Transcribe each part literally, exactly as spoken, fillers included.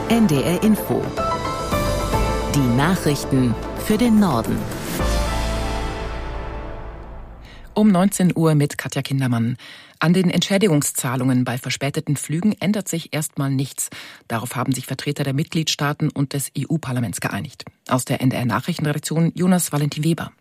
N D R Info. Die Nachrichten für den Norden. Um neunzehn Uhr mit Katja Kindermann. An den Entschädigungszahlungen bei verspäteten Flügen ändert sich erstmal nichts. Darauf haben sich Vertreter der Mitgliedstaaten und des E U-Parlaments geeinigt. Aus der N D R-Nachrichtenredaktion Jonas Valentin Weber.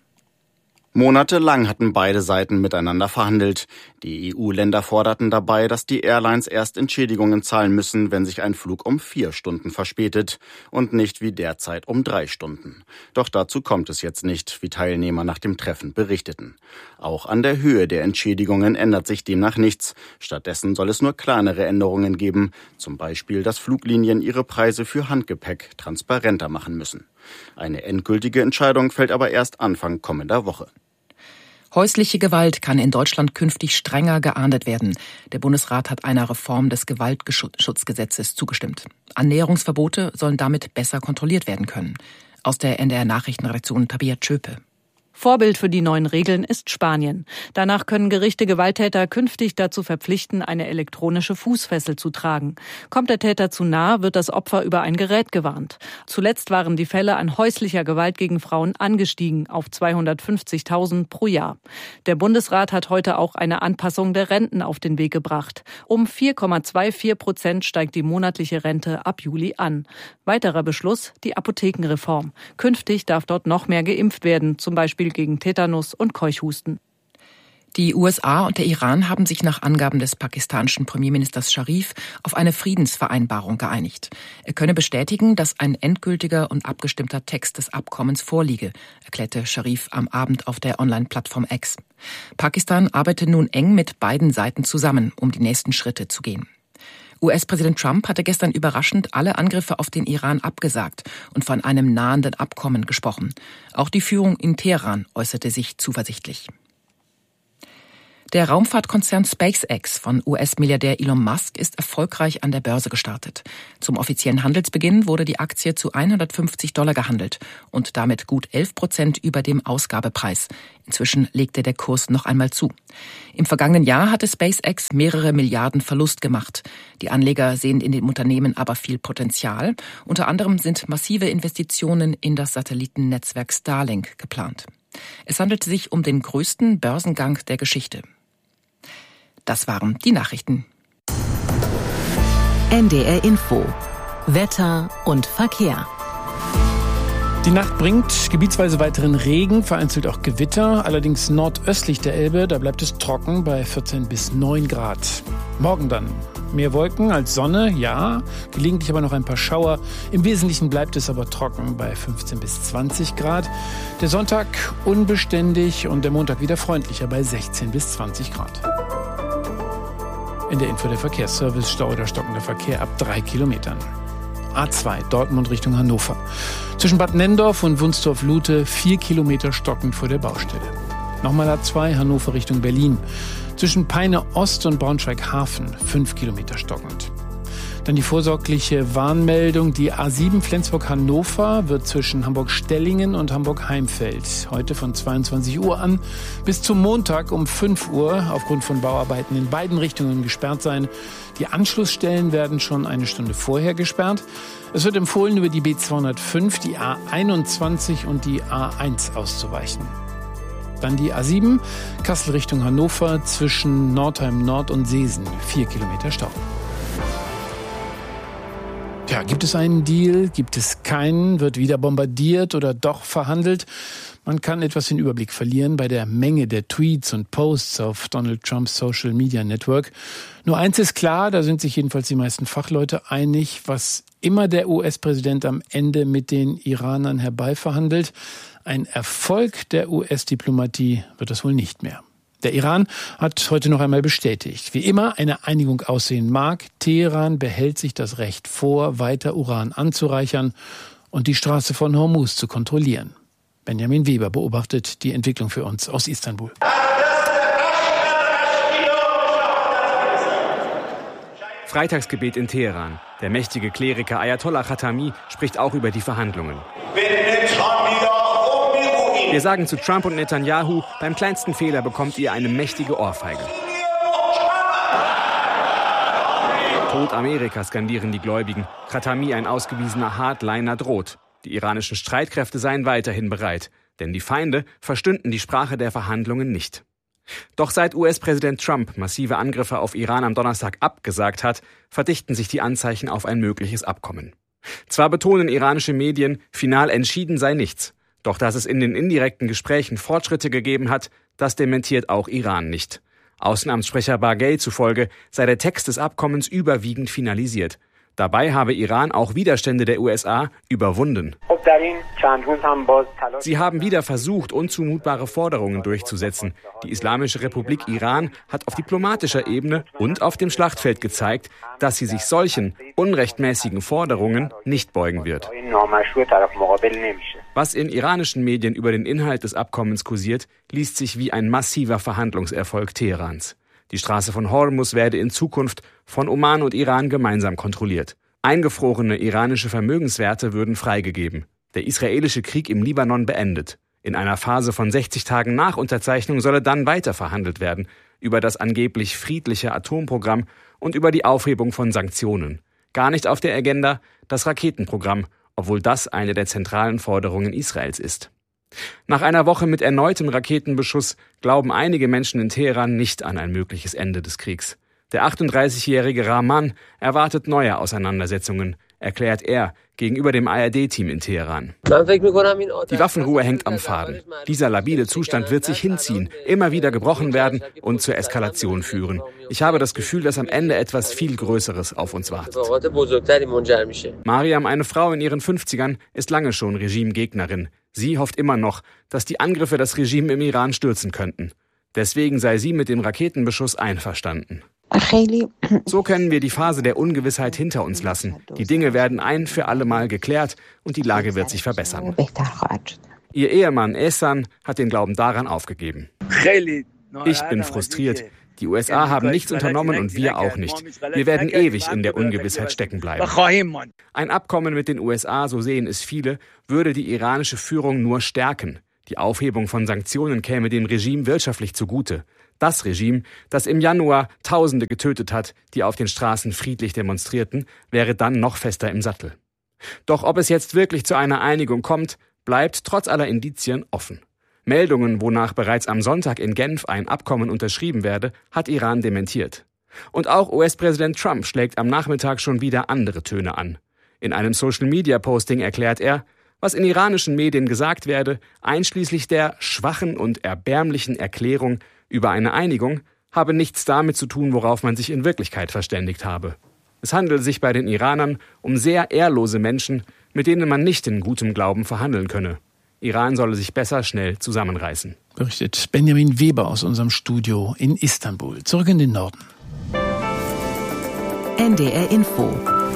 Monatelang hatten beide Seiten miteinander verhandelt. Die E U-Länder forderten dabei, dass die Airlines erst Entschädigungen zahlen müssen, wenn sich ein Flug um vier Stunden verspätet und nicht wie derzeit um drei Stunden. Doch dazu kommt es jetzt nicht, wie Teilnehmer nach dem Treffen berichteten. Auch an der Höhe der Entschädigungen ändert sich demnach nichts. Stattdessen soll es nur kleinere Änderungen geben, zum Beispiel, dass Fluglinien ihre Preise für Handgepäck transparenter machen müssen. Eine endgültige Entscheidung fällt aber erst Anfang kommender Woche. Häusliche Gewalt kann in Deutschland künftig strenger geahndet werden. Der Bundesrat hat einer Reform des Gewaltschutzgesetzes zugestimmt. Annäherungsverbote sollen damit besser kontrolliert werden können. Aus der N D R-Nachrichtenredaktion Tabea Tschöpe. Vorbild für die neuen Regeln ist Spanien. Danach können Gerichte Gewalttäter künftig dazu verpflichten, eine elektronische Fußfessel zu tragen. Kommt der Täter zu nah, wird das Opfer über ein Gerät gewarnt. Zuletzt waren die Fälle an häuslicher Gewalt gegen Frauen angestiegen auf zweihundertfünfzigtausend pro Jahr. Der Bundesrat hat heute auch eine Anpassung der Renten auf den Weg gebracht. Um vier Komma vierundzwanzig Prozent steigt die monatliche Rente ab Juli an. Weiterer Beschluss, die Apothekenreform. Künftig darf dort noch mehr geimpft werden, zum Beispiel gegen Tetanus und Keuchhusten. Die U S A und der Iran haben sich nach Angaben des pakistanischen Premierministers Scharif auf eine Friedensvereinbarung geeinigt. Er könne bestätigen, dass ein endgültiger und abgestimmter Text des Abkommens vorliege, erklärte Scharif am Abend auf der Online-Plattform X. Pakistan arbeite nun eng mit beiden Seiten zusammen, um die nächsten Schritte zu gehen. U S-Präsident Trump hatte gestern überraschend alle Angriffe auf den Iran abgesagt und von einem nahenden Abkommen gesprochen. Auch die Führung in Teheran äußerte sich zuversichtlich. Der Raumfahrtkonzern SpaceX von U S-Milliardär Elon Musk ist erfolgreich an der Börse gestartet. Zum offiziellen Handelsbeginn wurde die Aktie zu hundertfünfzig Dollar gehandelt und damit gut elf Prozent über dem Ausgabepreis. Inzwischen legte der Kurs noch einmal zu. Im vergangenen Jahr hatte SpaceX mehrere Milliarden Verlust gemacht. Die Anleger sehen in dem Unternehmen aber viel Potenzial. Unter anderem sind massive Investitionen in das Satellitennetzwerk Starlink geplant. Es handelte sich um den größten Börsengang der Geschichte. Das waren die Nachrichten. N D R Info. Wetter und Verkehr. Die Nacht bringt gebietsweise weiteren Regen, vereinzelt auch Gewitter. Allerdings nordöstlich der Elbe, da bleibt es trocken bei vierzehn bis neun Grad. Morgen dann mehr Wolken als Sonne, ja, gelegentlich aber noch ein paar Schauer. Im Wesentlichen bleibt es aber trocken bei fünfzehn bis zwanzig Grad. Der Sonntag unbeständig und der Montag wieder freundlicher bei sechzehn bis zwanzig Grad. In der Info der Verkehrsservice, Stau oder stockender Verkehr ab drei Kilometern. A zwei, Dortmund Richtung Hannover. Zwischen Bad Nenndorf und Wunstorf-Lute vier Kilometer stockend vor der Baustelle. Nochmal A zwei, Hannover Richtung Berlin. Zwischen Peine Ost und Braunschweig-Hafen fünf Kilometer stockend. Dann die vorsorgliche Warnmeldung. Die A sieben Flensburg-Hannover wird zwischen Hamburg-Stellingen und Hamburg-Heimfeld heute von zweiundzwanzig Uhr an bis zum Montag um fünf Uhr aufgrund von Bauarbeiten in beiden Richtungen gesperrt sein. Die Anschlussstellen werden schon eine Stunde vorher gesperrt. Es wird empfohlen, über die B zweihundertfünf, die A einundzwanzig und die A eins auszuweichen. Dann die A sieben, Kassel Richtung Hannover zwischen Nordheim Nord und Seesen, vier Kilometer Stau. Ja, gibt es einen Deal? Gibt es keinen? Wird wieder bombardiert oder doch verhandelt? Man kann etwas den Überblick verlieren bei der Menge der Tweets und Posts auf Donald Trumps Social Media Network. Nur eins ist klar, da sind sich jedenfalls die meisten Fachleute einig, was immer der U S-Präsident am Ende mit den Iranern herbeiverhandelt. Ein Erfolg der U S-Diplomatie wird das wohl nicht mehr. Der Iran hat heute noch einmal bestätigt, wie immer eine Einigung aussehen mag, Teheran behält sich das Recht vor, weiter Uran anzureichern und die Straße von Hormuz zu kontrollieren. Benjamin Weber beobachtet die Entwicklung für uns aus Istanbul. Freitagsgebet in Teheran. Der mächtige Kleriker Ayatollah Khatami spricht auch über die Verhandlungen. Wir sagen zu Trump und Netanyahu, beim kleinsten Fehler bekommt ihr eine mächtige Ohrfeige. Tod Amerika, skandieren die Gläubigen. Khatami, ein ausgewiesener Hardliner, droht. Die iranischen Streitkräfte seien weiterhin bereit, denn die Feinde verstünden die Sprache der Verhandlungen nicht. Doch seit U S-Präsident Trump massive Angriffe auf Iran am Donnerstag abgesagt hat, verdichten sich die Anzeichen auf ein mögliches Abkommen. Zwar betonen iranische Medien, final entschieden sei nichts, doch dass es in den indirekten Gesprächen Fortschritte gegeben hat, das dementiert auch Iran nicht. Außenamtssprecher Baghei zufolge sei der Text des Abkommens überwiegend finalisiert. Dabei habe Iran auch Widerstände der U S A überwunden. Sie haben wieder versucht, unzumutbare Forderungen durchzusetzen. Die Islamische Republik Iran hat auf diplomatischer Ebene und auf dem Schlachtfeld gezeigt, dass sie sich solchen unrechtmäßigen Forderungen nicht beugen wird. Was in iranischen Medien über den Inhalt des Abkommens kursiert, liest sich wie ein massiver Verhandlungserfolg Teherans. Die Straße von Hormuz werde in Zukunft von Oman und Iran gemeinsam kontrolliert. Eingefrorene iranische Vermögenswerte würden freigegeben. Der israelische Krieg im Libanon beendet. In einer Phase von sechzig Tagen nach Unterzeichnung solle dann weiter verhandelt werden über das angeblich friedliche Atomprogramm und über die Aufhebung von Sanktionen. Gar nicht auf der Agenda das Raketenprogramm, obwohl das eine der zentralen Forderungen Israels ist. Nach einer Woche mit erneutem Raketenbeschuss glauben einige Menschen in Teheran nicht an ein mögliches Ende des Kriegs. Der achtunddreißigjährige Rahman erwartet neue Auseinandersetzungen, erklärt er gegenüber dem A R D-Team in Teheran. Die Waffenruhe hängt am Faden. Dieser labile Zustand wird sich hinziehen, immer wieder gebrochen werden und zur Eskalation führen. Ich habe das Gefühl, dass am Ende etwas viel Größeres auf uns wartet. Mariam, eine Frau in ihren fünfzigern, ist lange schon Regimegegnerin. Sie hofft immer noch, dass die Angriffe das Regime im Iran stürzen könnten. Deswegen sei sie mit dem Raketenbeschuss einverstanden. So können wir die Phase der Ungewissheit hinter uns lassen. Die Dinge werden ein für alle Mal geklärt und die Lage wird sich verbessern. Ihr Ehemann Ehsan hat den Glauben daran aufgegeben. Ich bin frustriert. Die U S A haben nichts unternommen und wir auch nicht. Wir werden ewig in der Ungewissheit stecken bleiben. Ein Abkommen mit den U S A, so sehen es viele, würde die iranische Führung nur stärken. Die Aufhebung von Sanktionen käme dem Regime wirtschaftlich zugute. Das Regime, das im Januar Tausende getötet hat, die auf den Straßen friedlich demonstrierten, wäre dann noch fester im Sattel. Doch ob es jetzt wirklich zu einer Einigung kommt, bleibt trotz aller Indizien offen. Meldungen, wonach bereits am Sonntag in Genf ein Abkommen unterschrieben werde, hat Iran dementiert. Und auch U S-Präsident Trump schlägt am Nachmittag schon wieder andere Töne an. In einem Social-Media-Posting erklärt er, was in iranischen Medien gesagt werde, einschließlich der schwachen und erbärmlichen Erklärung über eine Einigung, habe nichts damit zu tun, worauf man sich in Wirklichkeit verständigt habe. Es handele sich bei den Iranern um sehr ehrlose Menschen, mit denen man nicht in gutem Glauben verhandeln könne. Iran solle sich besser schnell zusammenreißen. Berichtet Benjamin Weber aus unserem Studio in Istanbul. Zurück in den Norden. N D R Info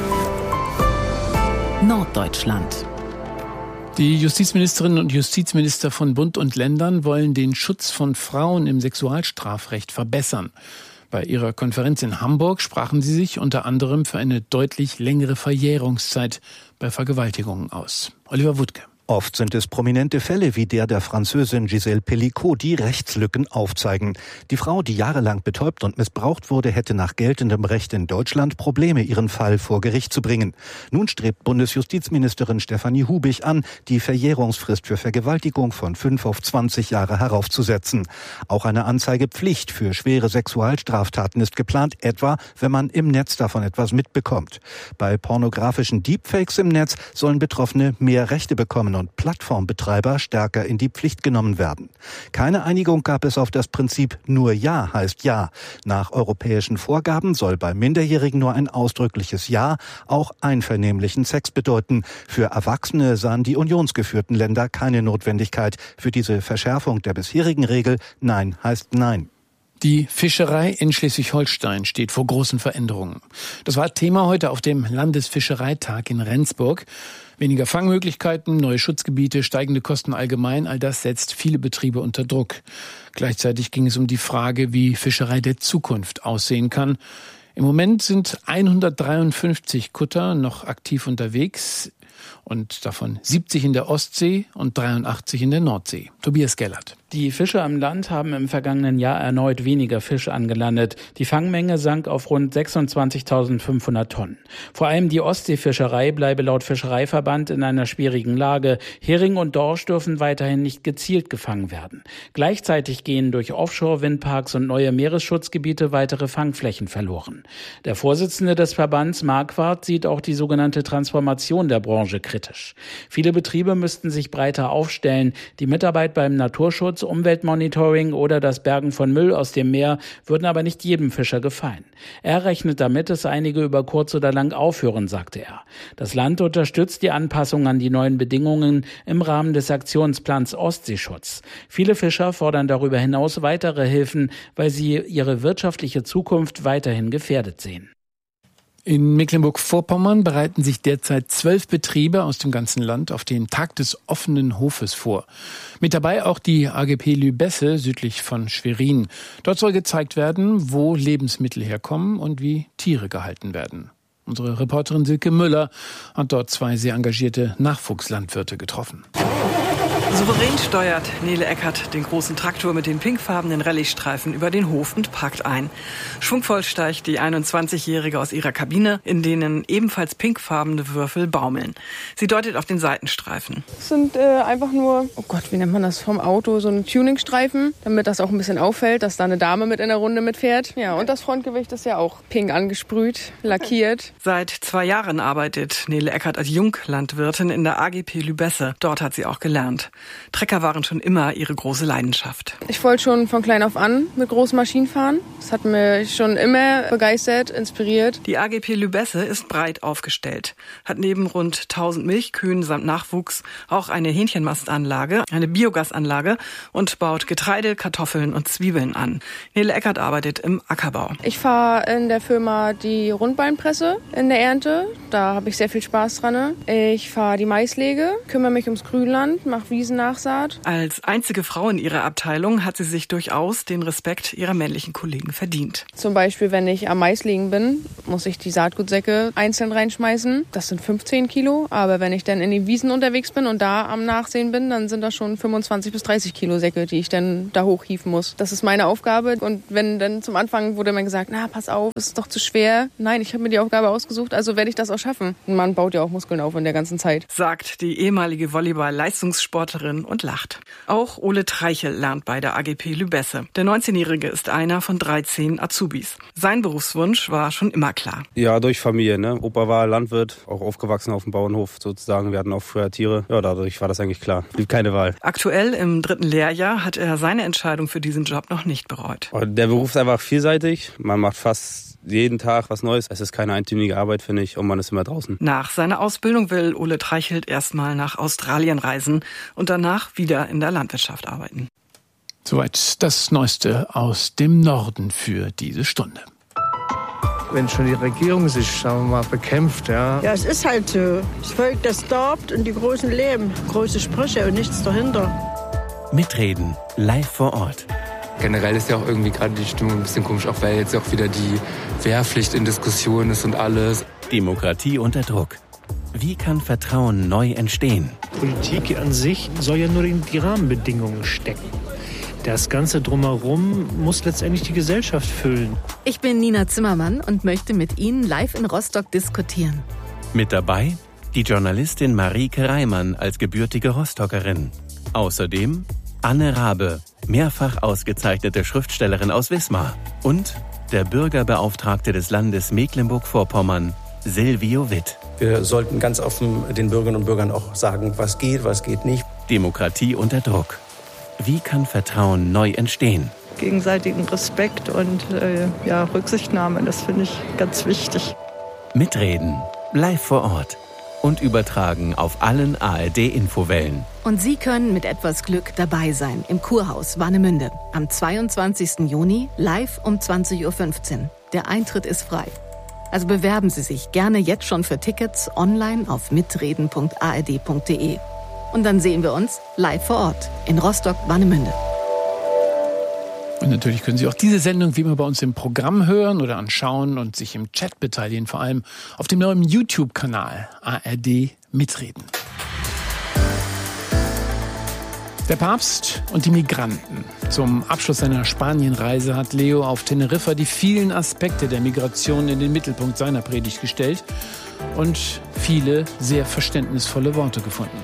Norddeutschland. Die Justizministerinnen und Justizminister von Bund und Ländern wollen den Schutz von Frauen im Sexualstrafrecht verbessern. Bei ihrer Konferenz in Hamburg sprachen sie sich unter anderem für eine deutlich längere Verjährungszeit bei Vergewaltigungen aus. Oliver Wuttke. Oft sind es prominente Fälle wie der der Französin Gisèle Pelicot, die Rechtslücken aufzeigen. Die Frau, die jahrelang betäubt und missbraucht wurde, hätte nach geltendem Recht in Deutschland Probleme, ihren Fall vor Gericht zu bringen. Nun strebt Bundesjustizministerin Stefanie Hubig an, die Verjährungsfrist für Vergewaltigung von fünf auf zwanzig Jahre heraufzusetzen. Auch eine Anzeigepflicht für schwere Sexualstraftaten ist geplant, etwa wenn man im Netz davon etwas mitbekommt. Bei pornografischen Deepfakes im Netz sollen Betroffene mehr Rechte bekommen und Plattformbetreiber stärker in die Pflicht genommen werden. Keine Einigung gab es auf das Prinzip nur Ja heißt Ja. Nach europäischen Vorgaben soll bei Minderjährigen nur ein ausdrückliches Ja auch einvernehmlichen Sex bedeuten. Für Erwachsene sahen die unionsgeführten Länder keine Notwendigkeit für diese Verschärfung der bisherigen Regel. Nein heißt Nein. Die Fischerei in Schleswig-Holstein steht vor großen Veränderungen. Das war Thema heute auf dem Landesfischereitag in Rendsburg. Weniger Fangmöglichkeiten, neue Schutzgebiete, steigende Kosten allgemein, all das setzt viele Betriebe unter Druck. Gleichzeitig ging es um die Frage, wie Fischerei der Zukunft aussehen kann. Im Moment sind hundertdreiundfünfzig Kutter noch aktiv unterwegs. und davon siebzig in der Ostsee und dreiundachtzig in der Nordsee. Tobias Gellert. Die Fischer am Land haben im vergangenen Jahr erneut weniger Fisch angelandet. Die Fangmenge sank auf rund sechsundzwanzigtausendfünfhundert Tonnen. Vor allem die Ostseefischerei bleibe laut Fischereiverband in einer schwierigen Lage. Hering und Dorsch dürfen weiterhin nicht gezielt gefangen werden. Gleichzeitig gehen durch Offshore-Windparks und neue Meeresschutzgebiete weitere Fangflächen verloren. Der Vorsitzende des Verbands, Marquardt, sieht auch die sogenannte Transformation der Branche kritisch. Viele Betriebe müssten sich breiter aufstellen. Die Mitarbeit beim Naturschutz, Umweltmonitoring oder das Bergen von Müll aus dem Meer würden aber nicht jedem Fischer gefallen. Er rechnet damit, dass einige über kurz oder lang aufhören, sagte er. Das Land unterstützt die Anpassung an die neuen Bedingungen im Rahmen des Aktionsplans Ostseeschutz. Viele Fischer fordern darüber hinaus weitere Hilfen, weil sie ihre wirtschaftliche Zukunft weiterhin gefährdet sehen. In Mecklenburg-Vorpommern bereiten sich derzeit zwölf Betriebe aus dem ganzen Land auf den Tag des offenen Hofes vor. Mit dabei auch die A G P Lübesse südlich von Schwerin. Dort soll gezeigt werden, wo Lebensmittel herkommen und wie Tiere gehalten werden. Unsere Reporterin Silke Müller hat dort zwei sehr engagierte Nachwuchslandwirte getroffen. Souverän steuert Nele Eckert den großen Traktor mit den pinkfarbenen Rallye-Streifen über den Hof und parkt ein. Schwungvoll steigt die einundzwanzigjährige aus ihrer Kabine, in denen ebenfalls pinkfarbene Würfel baumeln. Sie deutet auf den Seitenstreifen. Das sind äh, einfach nur, oh Gott, wie nennt man das vom Auto, so ein Tuningstreifen, damit das auch ein bisschen auffällt, dass da eine Dame mit in der Runde mitfährt. Ja, und das Frontgewicht ist ja auch pink angesprüht, lackiert. Seit zwei Jahren arbeitet Nele Eckert als Junglandwirtin in der A G P Lübesse. Dort hat sie auch gelernt. Trecker waren schon immer ihre große Leidenschaft. Ich wollte schon von klein auf an mit großen Maschinen fahren. Das hat mich schon immer begeistert, inspiriert. Die A G P Lübesse ist breit aufgestellt, hat neben rund tausend Milchkühen samt Nachwuchs auch eine Hähnchenmastanlage, eine Biogasanlage und baut Getreide, Kartoffeln und Zwiebeln an. Nele Eckert arbeitet im Ackerbau. Ich fahre in der Firma die Rundbeinpresse in der Ernte. Da habe ich sehr viel Spaß dran. Ich fahre die Maislege, kümmere mich ums Grünland, mache Wiesen Nachsaat. Als einzige Frau in ihrer Abteilung hat sie sich durchaus den Respekt ihrer männlichen Kollegen verdient. Zum Beispiel, wenn ich am Maislegen bin, muss ich die Saatgutsäcke einzeln reinschmeißen. Das sind fünfzehn Kilo. Aber wenn ich dann in den Wiesen unterwegs bin und da am Nachsehen bin, dann sind das schon fünfundzwanzig bis dreißig Kilo Säcke, die ich dann da hochhieven muss. Das ist meine Aufgabe. Und wenn dann zum Anfang wurde mir gesagt, na, pass auf, ist doch zu schwer. Nein, ich habe mir die Aufgabe ausgesucht, also werde ich das auch schaffen. Ein Mann baut ja auch Muskeln auf in der ganzen Zeit. Sagt die ehemalige Volleyball-Leistungssportlerin und lacht. Auch Ole Treichel lernt bei der A G P Lübesse. Der neunzehnjährige ist einer von dreizehn Azubis. Sein Berufswunsch war schon immer klar. Ja, durch Familie. Ne? Opa war Landwirt, auch aufgewachsen auf dem Bauernhof sozusagen. Wir hatten auch früher Tiere. Ja, dadurch war das eigentlich klar. Blieb keine Wahl. Aktuell im dritten Lehrjahr hat er seine Entscheidung für diesen Job noch nicht bereut. Der Beruf ist einfach vielseitig. Man macht fast jeden Tag was Neues. Es ist keine eintönige Arbeit, finde ich, und man ist immer draußen. Nach seiner Ausbildung will Ole Treichelt erstmal nach Australien reisen und danach wieder in der Landwirtschaft arbeiten. Soweit das Neueste aus dem Norden für diese Stunde. Wenn schon die Regierung sich, sagen wir mal, bekämpft, ja. Ja, es ist halt so. Das Volk, das darbt und die Großen leben. Große Sprüche und nichts dahinter. Mitreden, live vor Ort. Generell ist ja auch irgendwie gerade die Stimmung ein bisschen komisch, auch weil jetzt auch wieder die Wehrpflicht in Diskussion ist und alles. Demokratie unter Druck. Wie kann Vertrauen neu entstehen? Politik an sich soll ja nur in die Rahmenbedingungen stecken. Das Ganze drumherum muss letztendlich die Gesellschaft füllen. Ich bin Nina Zimmermann und möchte mit Ihnen live in Rostock diskutieren. Mit dabei die Journalistin Marieke Reimann als gebürtige Rostockerin. Außerdem Anne Rabe, mehrfach ausgezeichnete Schriftstellerin aus Wismar. Und der Bürgerbeauftragte des Landes Mecklenburg-Vorpommern, Silvio Witt. Wir sollten ganz offen den Bürgerinnen und Bürgern auch sagen, was geht, was geht nicht. Demokratie unter Druck. Wie kann Vertrauen neu entstehen? Gegenseitigen Respekt und äh, ja, Rücksichtnahme, das finde ich ganz wichtig. Mitreden, live vor Ort und übertragen auf allen A R D-Infowellen. Und Sie können mit etwas Glück dabei sein im Kurhaus Warnemünde am zweiundzwanzigsten Juni live um zwanzig Uhr fünfzehn. Der Eintritt ist frei. Also bewerben Sie sich gerne jetzt schon für Tickets online auf mitreden punkt a r d punkt d e. Und dann sehen wir uns live vor Ort in Rostock-Warnemünde. Und natürlich können Sie auch diese Sendung wie immer bei uns im Programm hören oder anschauen und sich im Chat beteiligen, vor allem auf dem neuen YouTube-Kanal A R D mitreden. Der Papst und die Migranten. Zum Abschluss seiner Spanienreise hat Leo auf Teneriffa die vielen Aspekte der Migration in den Mittelpunkt seiner Predigt gestellt und viele sehr verständnisvolle Worte gefunden.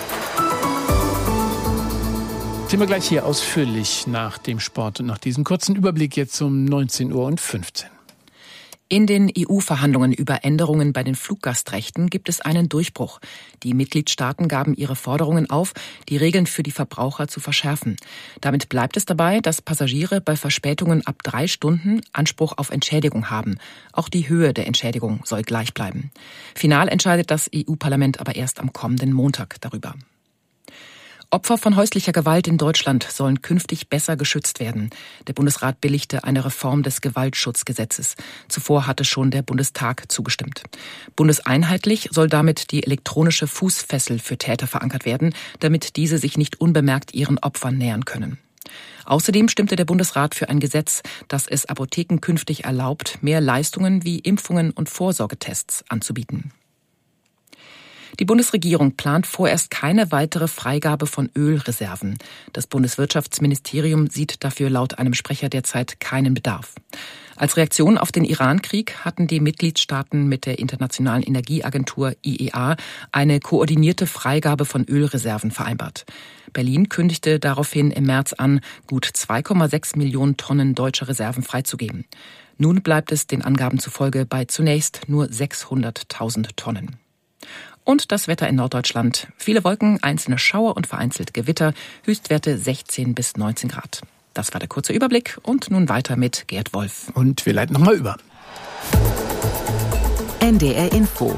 Thema gleich hier ausführlich nach dem Sport und nach diesem kurzen Überblick jetzt um neunzehn Uhr fünfzehn. In den E U-Verhandlungen über Änderungen bei den Fluggastrechten gibt es einen Durchbruch. Die Mitgliedstaaten gaben ihre Forderungen auf, die Regeln für die Verbraucher zu verschärfen. Damit bleibt es dabei, dass Passagiere bei Verspätungen ab drei Stunden Anspruch auf Entschädigung haben. Auch die Höhe der Entschädigung soll gleich bleiben. Final entscheidet das E U-Parlament aber erst am kommenden Montag darüber. Opfer von häuslicher Gewalt in Deutschland sollen künftig besser geschützt werden. Der Bundesrat billigte eine Reform des Gewaltschutzgesetzes. Zuvor hatte schon der Bundestag zugestimmt. Bundeseinheitlich soll damit die elektronische Fußfessel für Täter verankert werden, damit diese sich nicht unbemerkt ihren Opfern nähern können. Außerdem stimmte der Bundesrat für ein Gesetz, das es Apotheken künftig erlaubt, mehr Leistungen wie Impfungen und Vorsorgetests anzubieten. Die Bundesregierung plant vorerst keine weitere Freigabe von Ölreserven. Das Bundeswirtschaftsministerium sieht dafür laut einem Sprecher derzeit keinen Bedarf. Als Reaktion auf den Iran-Krieg hatten die Mitgliedstaaten mit der Internationalen Energieagentur I E A eine koordinierte Freigabe von Ölreserven vereinbart. Berlin kündigte daraufhin im März an, gut zwei Komma sechs Millionen Tonnen deutscher Reserven freizugeben. Nun bleibt es den Angaben zufolge bei zunächst nur sechshunderttausend Tonnen. Und das Wetter in Norddeutschland. Viele Wolken, einzelne Schauer und vereinzelt Gewitter. Höchstwerte sechzehn bis neunzehn Grad. Das war der kurze Überblick. Und nun weiter mit Gerd Wolf. Und wir leiten nochmal über. N D R Info.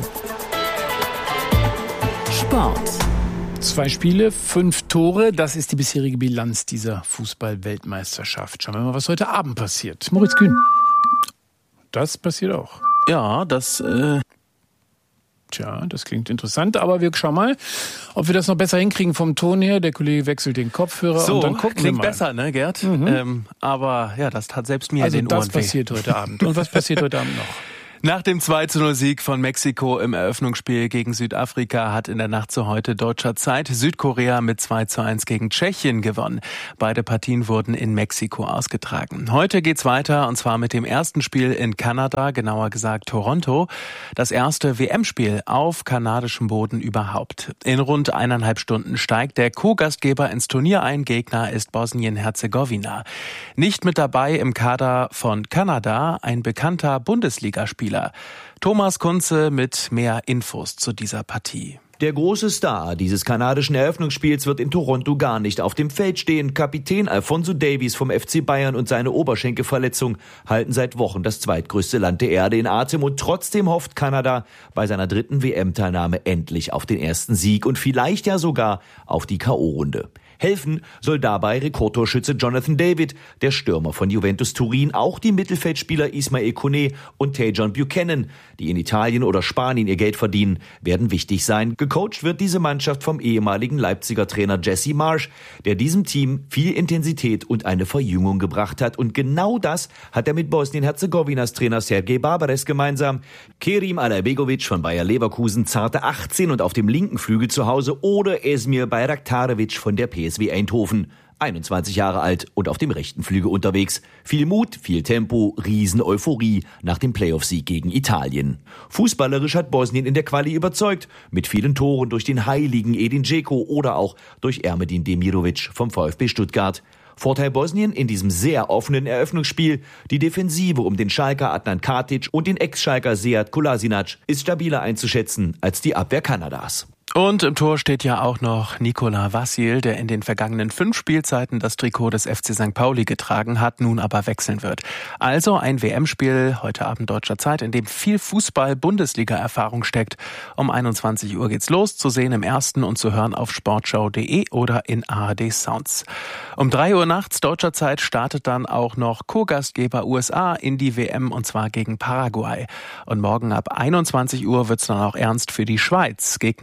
Sport. Zwei Spiele, fünf Tore. Das ist die bisherige Bilanz dieser Fußball-Weltmeisterschaft. Schauen wir mal, was heute Abend passiert. Moritz Kühn. Das passiert auch. Ja, das... Äh Tja, das klingt interessant, aber wir schauen mal, ob wir das noch besser hinkriegen vom Ton her. Der Kollege wechselt den Kopfhörer so, und dann gucken klingt wir mal. besser, ne, Gerd? Mhm. Ähm, aber ja, das tat selbst mir also den Ohren weh. Also das passiert heute Abend. Und was passiert heute Abend noch? Nach dem zwei zu null Sieg von Mexiko im Eröffnungsspiel gegen Südafrika hat in der Nacht zu heute deutscher Zeit Südkorea mit zwei zu eins gegen Tschechien gewonnen. Beide Partien wurden in Mexiko ausgetragen. Heute geht's weiter und zwar mit dem ersten Spiel in Kanada, genauer gesagt Toronto. Das erste W M-Spiel auf kanadischem Boden überhaupt. In rund eineinhalb Stunden steigt der Co-Gastgeber ins Turnier ein. Gegner ist Bosnien-Herzegowina. Nicht mit dabei im Kader von Kanada ein bekannter Bundesligaspieler. Thomas Kunze mit mehr Infos zu dieser Partie. Der große Star dieses kanadischen Eröffnungsspiels wird in Toronto gar nicht auf dem Feld stehen. Kapitän Alphonso Davies vom F C Bayern und seine Oberschenkelverletzung halten seit Wochen das zweitgrößte Land der Erde in Atem. Und trotzdem hofft Kanada bei seiner dritten W M-Teilnahme endlich auf den ersten Sieg und vielleicht ja sogar auf die K O-Runde. Helfen soll dabei Rekordtorschütze Jonathan David, der Stürmer von Juventus Turin, auch die Mittelfeldspieler Ismail Koné und Tajon Buchanan, die in Italien oder Spanien ihr Geld verdienen, werden wichtig sein. Gecoacht wird diese Mannschaft vom ehemaligen Leipziger Trainer Jesse Marsch, der diesem Team viel Intensität und eine Verjüngung gebracht hat. Und genau das hat er mit Bosnien-Herzegowinas Trainer Sergej Barbares gemeinsam. Kerim Alaibegovic von Bayer Leverkusen, zarte achtzehn und auf dem linken Flügel zu Hause, oder Esmir Bayraktarevic von der P S V Eindhoven, einundzwanzig Jahre alt und auf dem rechten Flügel unterwegs. Viel Mut, viel Tempo, Riesen-Euphorie nach dem Playoff-Sieg gegen Italien. Fußballerisch hat Bosnien in der Quali überzeugt, mit vielen Toren durch den heiligen Edin Dzeko oder auch durch Ermedin Demirovic vom VfB Stuttgart. Vorteil Bosnien in diesem sehr offenen Eröffnungsspiel: die Defensive um den Schalker Adnan Katic und den Ex-Schalker Sead Kolasinac ist stabiler einzuschätzen als die Abwehr Kanadas. Und im Tor steht ja auch noch Nikola Vassil, der in den vergangenen fünf Spielzeiten das Trikot des F C Sankt Pauli getragen hat, nun aber wechseln wird. Also ein W M-Spiel heute Abend deutscher Zeit, in dem viel Fußball-Bundesliga-Erfahrung steckt. Um einundzwanzig Uhr geht's los, zu sehen im Ersten und zu hören auf sportschau punkt de oder in A R D Sounds. Um drei Uhr nachts deutscher Zeit startet dann auch noch Co-Gastgeber U S A in die W M, und zwar gegen Paraguay. Und morgen ab einundzwanzig Uhr wird's dann auch ernst für die Schweiz. Gegner ist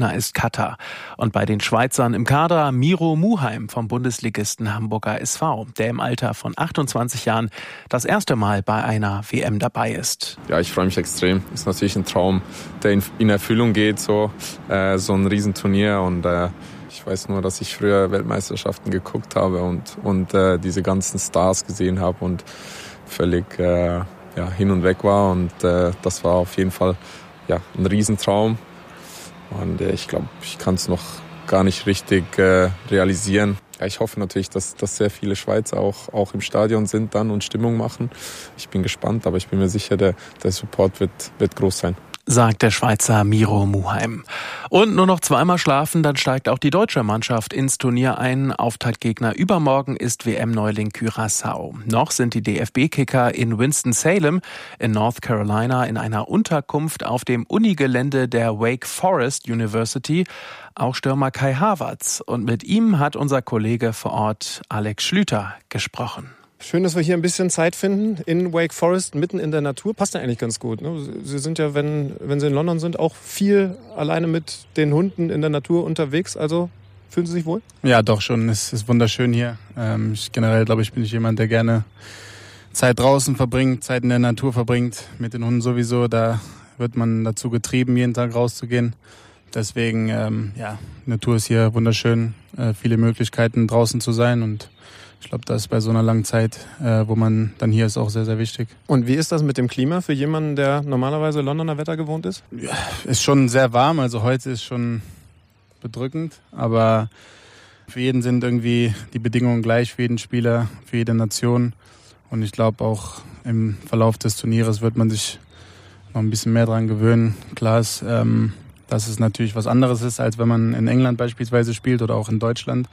Katar. Und bei den Schweizern im Kader Miro Muheim vom Bundesligisten Hamburger S V, der im Alter von achtundzwanzig Jahren das erste Mal bei einer W M dabei ist. Ja, ich freue mich extrem. Ist natürlich ein Traum, der in, in Erfüllung geht, so, äh, so ein Riesenturnier. Und äh, ich weiß nur, dass ich früher Weltmeisterschaften geguckt habe und, und äh, diese ganzen Stars gesehen habe und völlig äh, ja, hin und weg war. Und äh, das war auf jeden Fall ja, ein Riesentraum. Und äh, ich glaube, ich kann es noch gar nicht richtig äh, realisieren. Ja, ich hoffe natürlich, dass, dass sehr viele Schweizer auch, auch im Stadion sind dann und Stimmung machen. Ich bin gespannt, aber ich bin mir sicher, der, der Support wird, wird groß sein. Sagt der Schweizer Miro Muheim. Und nur noch zweimal schlafen, dann steigt auch die deutsche Mannschaft ins Turnier ein. Auftaktgegner übermorgen ist W M-Neuling Curaçao. Noch sind die D F B-Kicker in Winston-Salem in North Carolina in einer Unterkunft auf dem Unigelände der Wake Forest University. Auch Stürmer Kai Havertz. Und mit ihm hat unser Kollege vor Ort Alex Schlüter gesprochen. Schön, dass wir hier ein bisschen Zeit finden in Wake Forest, mitten in der Natur. Passt ja eigentlich ganz gut. Ne? Sie sind ja, wenn, wenn Sie in London sind, auch viel alleine mit den Hunden in der Natur unterwegs. Also fühlen Sie sich wohl? Ja, doch schon. Es ist wunderschön hier. Ähm, ich, generell, glaube ich, bin ich jemand, der gerne Zeit draußen verbringt, Zeit in der Natur verbringt. Mit den Hunden sowieso. Da wird man dazu getrieben, jeden Tag rauszugehen. Deswegen, ähm, ja, die Natur ist hier wunderschön. Äh, viele Möglichkeiten, draußen zu sein und ich glaube, das ist bei so einer langen Zeit, äh, wo man dann hier ist, auch sehr, sehr wichtig. Und wie ist das mit dem Klima für jemanden, der normalerweise Londoner Wetter gewohnt ist? Ja, ist schon sehr warm, also heute ist schon bedrückend, aber für jeden sind irgendwie die Bedingungen gleich, für jeden Spieler, für jede Nation. Und ich glaube auch im Verlauf des Turnieres wird man sich noch ein bisschen mehr dran gewöhnen. Klar ist, ähm, dass es natürlich was anderes ist, als wenn man in England beispielsweise spielt oder auch in Deutschland.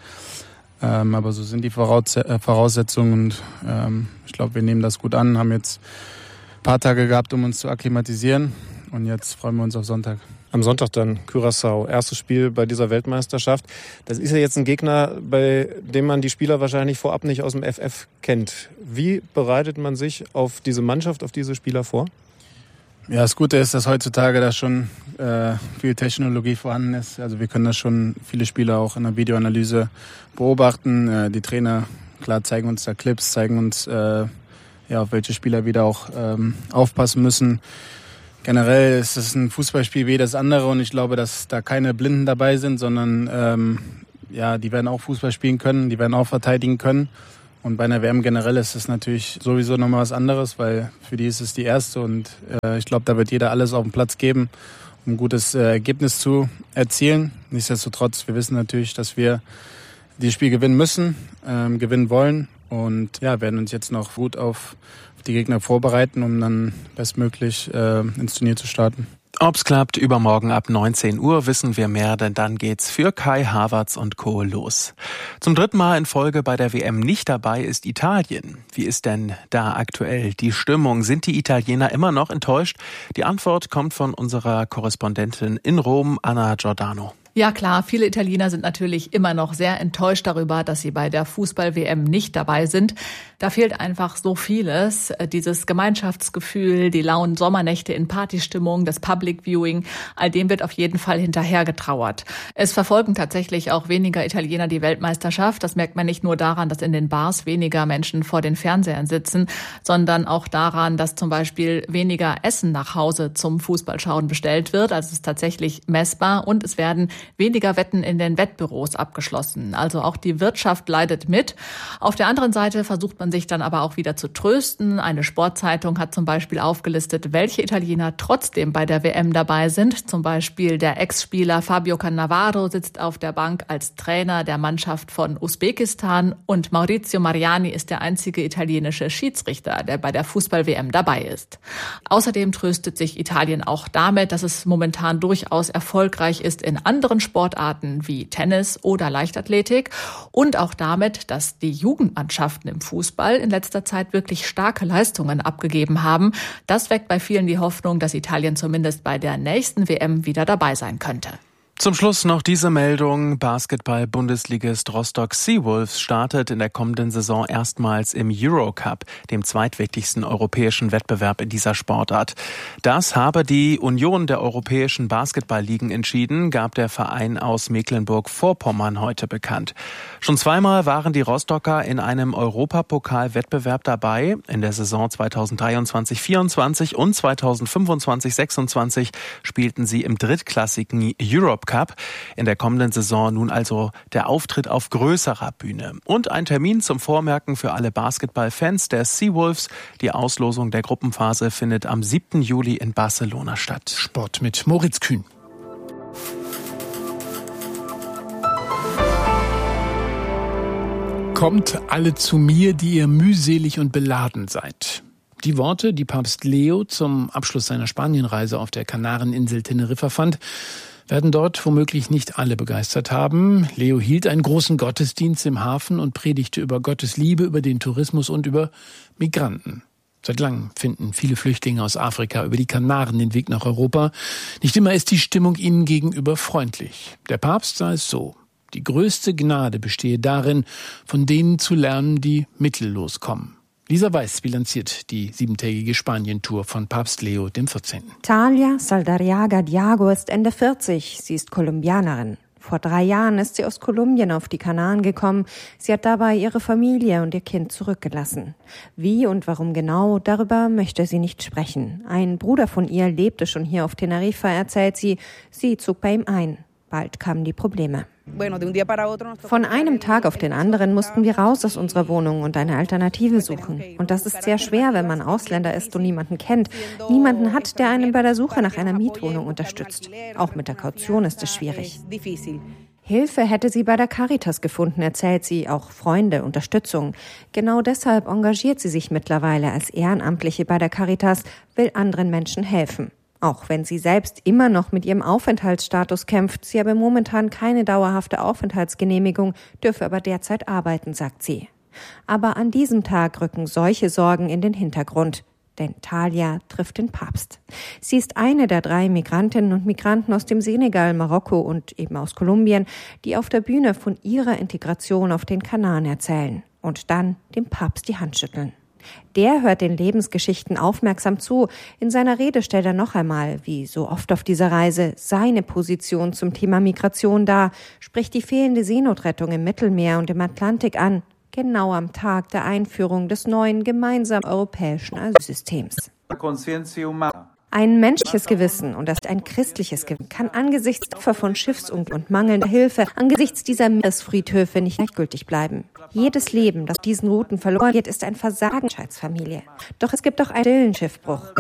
Ähm, aber so sind die Voraussetzungen und ähm, ich glaube, wir nehmen das gut an, haben jetzt ein paar Tage gehabt, um uns zu akklimatisieren und jetzt freuen wir uns auf Sonntag. Am Sonntag dann Curaçao, erstes Spiel bei dieser Weltmeisterschaft. Das ist ja jetzt ein Gegner, bei dem man die Spieler wahrscheinlich vorab nicht aus dem F F kennt. Wie bereitet man sich auf diese Mannschaft, auf diese Spieler vor? Ja, das Gute ist, dass heutzutage da schon äh, viel Technologie vorhanden ist. Also wir können da schon viele Spieler auch in der Videoanalyse beobachten. Äh, die Trainer, klar, zeigen uns da Clips, zeigen uns, äh, ja, auf welche Spieler wir da auch ähm, aufpassen müssen. Generell ist es ein Fußballspiel wie das andere und ich glaube, dass da keine Blinden dabei sind, sondern ähm, ja, die werden auch Fußball spielen können, die werden auch verteidigen können. Und bei einer W M generell ist es natürlich sowieso nochmal was anderes, weil für die ist es die erste und äh, ich glaube, da wird jeder alles auf den Platz geben, um ein gutes äh, Ergebnis zu erzielen. Nichtsdestotrotz, wir wissen natürlich, dass wir dieses Spiel gewinnen müssen, ähm, gewinnen wollen und ja, werden uns jetzt noch gut auf die Gegner vorbereiten, um dann bestmöglich äh, ins Turnier zu starten. Ob's klappt, übermorgen ab neunzehn Uhr wissen wir mehr, denn dann geht's für Kai Havertz und Co. los. Zum dritten Mal in Folge bei der W M nicht dabei ist Italien. Wie ist denn da aktuell die Stimmung? Sind die Italiener immer noch enttäuscht? Die Antwort kommt von unserer Korrespondentin in Rom, Anna Giordano. Ja klar, viele Italiener sind natürlich immer noch sehr enttäuscht darüber, dass sie bei der Fußball-W M nicht dabei sind. Da fehlt einfach so vieles. Dieses Gemeinschaftsgefühl, die lauen Sommernächte in Partystimmung, das Public Viewing, all dem wird auf jeden Fall hinterhergetrauert. Es verfolgen tatsächlich auch weniger Italiener die Weltmeisterschaft. Das merkt man nicht nur daran, dass in den Bars weniger Menschen vor den Fernsehern sitzen, sondern auch daran, dass zum Beispiel weniger Essen nach Hause zum Fußballschauen bestellt wird. Also es ist tatsächlich messbar und es werden weniger Wetten in den Wettbüros abgeschlossen. Also auch die Wirtschaft leidet mit. Auf der anderen Seite versucht man sich dann aber auch wieder zu trösten. Eine Sportzeitung hat zum Beispiel aufgelistet, welche Italiener trotzdem bei der W M dabei sind. Zum Beispiel der Ex-Spieler Fabio Cannavaro sitzt auf der Bank als Trainer der Mannschaft von Usbekistan und Maurizio Mariani ist der einzige italienische Schiedsrichter, der bei der Fußball-W M dabei ist. Außerdem tröstet sich Italien auch damit, dass es momentan durchaus erfolgreich ist in anderen Sportarten wie Tennis oder Leichtathletik und auch damit, dass die Jugendmannschaften im Fußball in letzter Zeit wirklich starke Leistungen abgegeben haben. Das weckt bei vielen die Hoffnung, dass Italien zumindest bei der nächsten W M wieder dabei sein könnte. Zum Schluss noch diese Meldung. Basketball-Bundesligist Rostock Seawolves startet in der kommenden Saison erstmals im Eurocup, dem zweitwichtigsten europäischen Wettbewerb in dieser Sportart. Das habe die Union der europäischen Basketballligen entschieden, gab der Verein aus Mecklenburg-Vorpommern heute bekannt. Schon zweimal waren die Rostocker in einem Europapokal-Wettbewerb dabei. In der Saison zweitausenddreiundzwanzig vierundzwanzig und zweitausendfünfundzwanzig sechsundzwanzig spielten sie im drittklassigen Europe Cup. In der kommenden Saison nun also der Auftritt auf größerer Bühne. Und ein Termin zum Vormerken für alle Basketballfans der Seawolves. Die Auslosung der Gruppenphase findet am siebten Juli in Barcelona statt. Sport mit Moritz Kühn. Kommt alle zu mir, die ihr mühselig und beladen seid. Die Worte, die Papst Leo zum Abschluss seiner Spanienreise auf der Kanareninsel Teneriffa fand, werden dort womöglich nicht alle begeistert haben. Leo hielt einen großen Gottesdienst im Hafen und predigte über Gottes Liebe, über den Tourismus und über Migranten. Seit langem finden viele Flüchtlinge aus Afrika über die Kanaren den Weg nach Europa. Nicht immer ist die Stimmung ihnen gegenüber freundlich. Der Papst sah es so: Die größte Gnade bestehe darin, von denen zu lernen, die mittellos kommen. Lisa Weiß bilanziert die siebentägige Spanien-Tour von Papst Leo der vierzehnten. Talia Saldarriaga Diago ist Ende vierzig. Sie ist Kolumbianerin. Vor drei Jahren ist sie aus Kolumbien auf die Kanaren gekommen. Sie hat dabei ihre Familie und ihr Kind zurückgelassen. Wie und warum genau, darüber möchte sie nicht sprechen. Ein Bruder von ihr lebte schon hier auf Teneriffa, erzählt sie. Sie zog bei ihm ein. Bald kamen die Probleme. Von einem Tag auf den anderen mussten wir raus aus unserer Wohnung und eine Alternative suchen. Und das ist sehr schwer, wenn man Ausländer ist und niemanden kennt. Niemanden hat, der einen bei der Suche nach einer Mietwohnung unterstützt. Auch mit der Kaution ist es schwierig. Hilfe hätte sie bei der Caritas gefunden, erzählt sie, auch Freunde, Unterstützung. Genau deshalb engagiert sie sich mittlerweile als Ehrenamtliche bei der Caritas, will anderen Menschen helfen. Auch wenn sie selbst immer noch mit ihrem Aufenthaltsstatus kämpft, sie habe momentan keine dauerhafte Aufenthaltsgenehmigung, dürfe aber derzeit arbeiten, sagt sie. Aber an diesem Tag rücken solche Sorgen in den Hintergrund, denn Talia trifft den Papst. Sie ist eine der drei Migrantinnen und Migranten aus dem Senegal, Marokko und eben aus Kolumbien, die auf der Bühne von ihrer Integration auf den Kanaren erzählen und dann dem Papst die Hand schütteln. Der hört den Lebensgeschichten aufmerksam zu. In seiner Rede stellt er noch einmal, wie so oft auf dieser Reise, seine Position zum Thema Migration dar, spricht die fehlende Seenotrettung im Mittelmeer und im Atlantik an, genau am Tag der Einführung des neuen gemeinsamen europäischen Asylsystems. Ein menschliches Gewissen, und das ist ein christliches Gewissen, kann angesichts der Opfer von Schiffsunglück und mangelnder Hilfe, angesichts dieser Meeresfriedhöfe nicht gleichgültig bleiben. Jedes Leben, das diesen Routen verloren geht, ist ein Versagen der Familie. Doch es gibt auch einen stillen Schiffbruch.